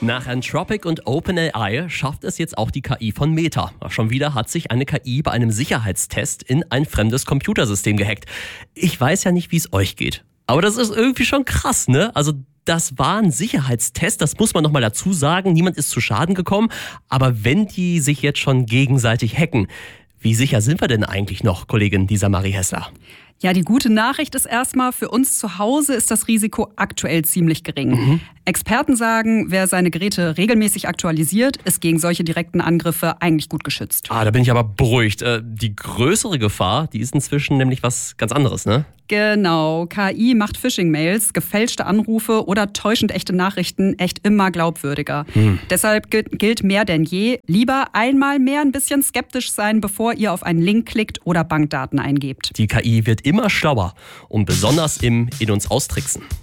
Nach Anthropic und OpenAI schafft es jetzt auch die KI von Meta. Schon wieder hat sich eine KI bei einem Sicherheitstest in ein fremdes Computersystem gehackt. Ich weiß ja nicht, wie es euch geht. Aber das ist irgendwie schon krass, ne? Also das war ein Sicherheitstest, das muss man nochmal dazu sagen. Niemand ist zu Schaden gekommen. Aber wenn die sich jetzt schon gegenseitig hacken, wie sicher sind wir denn eigentlich noch, Kollegin Lisa Marie Hessler? Ja, die gute Nachricht ist erstmal, für uns zu Hause ist das Risiko aktuell ziemlich gering. Experten sagen, wer seine Geräte regelmäßig aktualisiert, ist gegen solche direkten Angriffe eigentlich gut geschützt. Da bin ich aber beruhigt. Die größere Gefahr, die ist inzwischen nämlich was ganz anderes, ne? Genau, KI macht Phishing-Mails, gefälschte Anrufe oder täuschend echte Nachrichten echt immer glaubwürdiger. Deshalb gilt mehr denn je, lieber einmal mehr ein bisschen skeptisch sein, bevor ihr auf einen Link klickt oder Bankdaten eingebt. Die KI wird immer schlauer und besonders im In- uns austricksen.